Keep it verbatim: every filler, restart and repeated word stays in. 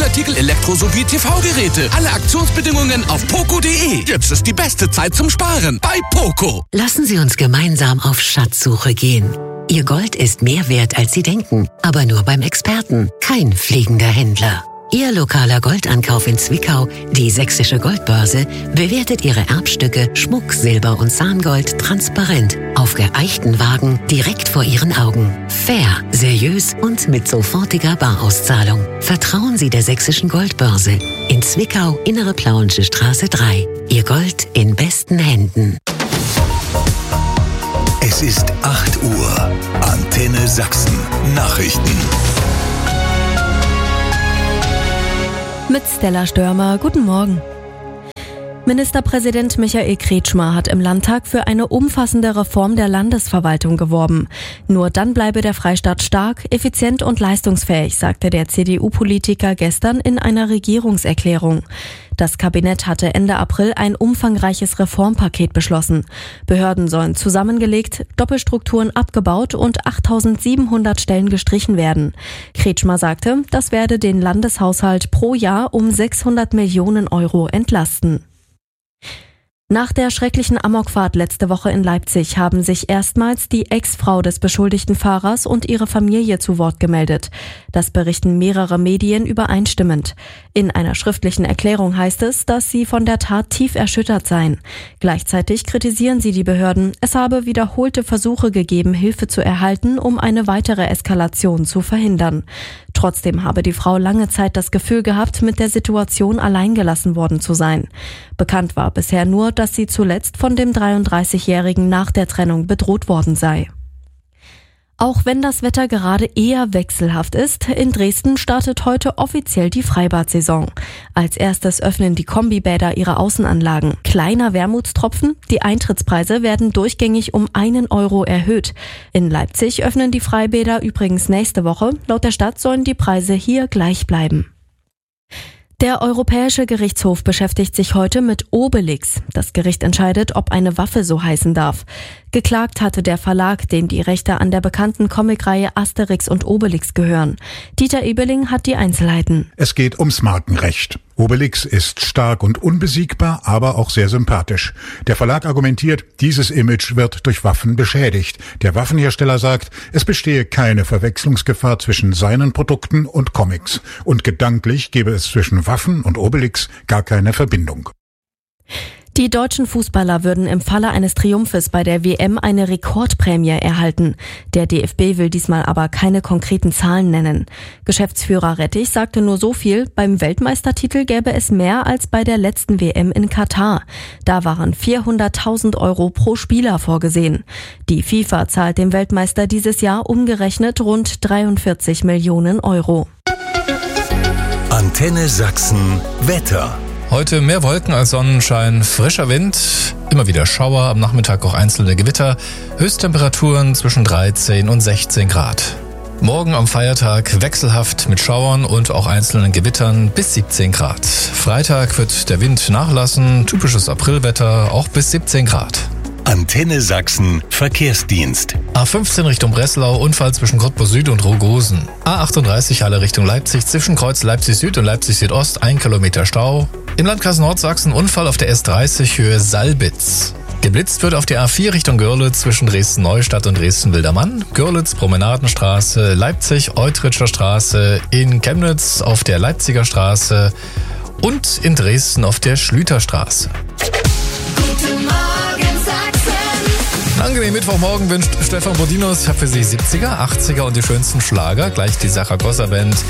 Sportartikel, Elektro- sowie T V-Geräte. Alle Aktionsbedingungen auf poco punkt de. Jetzt ist die beste Zeit zum Sparen bei Poco. Lassen Sie uns gemeinsam auf Schatzsuche gehen. Ihr Gold ist mehr wert, als Sie denken, aber nur beim Experten, kein fliegender Händler. Ihr lokaler Goldankauf in Zwickau, die Sächsische Goldbörse, bewertet Ihre Erbstücke, Schmuck, Silber und Zahngold transparent, auf geeichten Wagen, direkt vor Ihren Augen. Fair, seriös und mit sofortiger Barauszahlung. Vertrauen Sie der Sächsischen Goldbörse. In Zwickau, Innere Plauensche Straße drei. Ihr Gold in besten Händen. Es ist acht Uhr. Antenne Sachsen. Nachrichten. Mit Stella Störmer, guten Morgen. Ministerpräsident Michael Kretschmer hat im Landtag für eine umfassende Reform der Landesverwaltung geworben. Nur dann bleibe der Freistaat stark, effizient und leistungsfähig, sagte der C D U-Politiker gestern in einer Regierungserklärung. Das Kabinett hatte Ende April ein umfangreiches Reformpaket beschlossen. Behörden sollen zusammengelegt, Doppelstrukturen abgebaut und achttausendsiebenhundert Stellen gestrichen werden. Kretschmer sagte, das werde den Landeshaushalt pro Jahr um sechshundert Millionen Euro entlasten. Nach der schrecklichen Amokfahrt letzte Woche in Leipzig haben sich erstmals die Ex-Frau des beschuldigten Fahrers und ihre Familie zu Wort gemeldet. Das berichten mehrere Medien übereinstimmend. In einer schriftlichen Erklärung heißt es, dass sie von der Tat tief erschüttert seien. Gleichzeitig kritisieren sie die Behörden. Es habe wiederholte Versuche gegeben, Hilfe zu erhalten, um eine weitere Eskalation zu verhindern. Trotzdem habe die Frau lange Zeit das Gefühl gehabt, mit der Situation alleingelassen worden zu sein. Bekannt war bisher nur, dass sie zuletzt von dem dreiunddreißigjährigen nach der Trennung bedroht worden sei. Auch wenn das Wetter gerade eher wechselhaft ist, in Dresden startet heute offiziell die Freibad-Saison. Als erstes öffnen die Kombibäder ihre Außenanlagen. Kleiner Wermutstropfen, die Eintrittspreise werden durchgängig um einen Euro erhöht. In Leipzig öffnen die Freibäder übrigens nächste Woche. Laut der Stadt sollen die Preise hier gleich bleiben. Der Europäische Gerichtshof beschäftigt sich heute mit Obelix. Das Gericht entscheidet, ob eine Waffe so heißen darf. Geklagt hatte der Verlag, den die Rechte an der bekannten Comicreihe Asterix und Obelix gehören. Dieter Ebeling hat die Einzelheiten. Es geht ums Markenrecht. Obelix ist stark und unbesiegbar, aber auch sehr sympathisch. Der Verlag argumentiert, dieses Image wird durch Waffen beschädigt. Der Waffenhersteller sagt, es bestehe keine Verwechslungsgefahr zwischen seinen Produkten und Comics. Und gedanklich gebe es zwischen Waffen und Obelix gar keine Verbindung. Die deutschen Fußballer würden im Falle eines Triumphes bei der W M eine Rekordprämie erhalten. Der D F B will diesmal aber keine konkreten Zahlen nennen. Geschäftsführer Rettich sagte nur so viel, beim Weltmeistertitel gäbe es mehr als bei der letzten W M in Katar. Da waren vierhunderttausend Euro pro Spieler vorgesehen. Die FIFA zahlt dem Weltmeister dieses Jahr umgerechnet rund dreiundvierzig Millionen Euro. Antenne Sachsen Wetter. Heute mehr Wolken als Sonnenschein, frischer Wind, immer wieder Schauer, am Nachmittag auch einzelne Gewitter, Höchsttemperaturen zwischen dreizehn und sechzehn Grad. Morgen am Feiertag wechselhaft mit Schauern und auch einzelnen Gewittern bis siebzehn Grad. Freitag wird der Wind nachlassen, typisches Aprilwetter, auch bis siebzehn Grad. Antenne Sachsen Verkehrsdienst. A fünfzehn Richtung Breslau, Unfall zwischen Cottbus Süd und Rogosen. A achtunddreißig Halle Richtung Leipzig, zwischen Kreuz Leipzig Süd und Leipzig Südost, ein Kilometer Stau. Im Landkreis Nordsachsen Unfall auf der S dreißig Höhe Salbitz. Geblitzt wird auf der A vier Richtung Görlitz zwischen Dresden-Neustadt und Dresden-Wildermann. Görlitz, Promenadenstraße, Leipzig, Eutritscher Straße, in Chemnitz auf der Leipziger Straße und in Dresden auf der Schlüterstraße. Einen angenehmen Mittwochmorgen wünscht Stefan Bodinos. Ich habe für Sie siebziger, achtziger und die schönsten Schlager. Gleich die Saragossa Band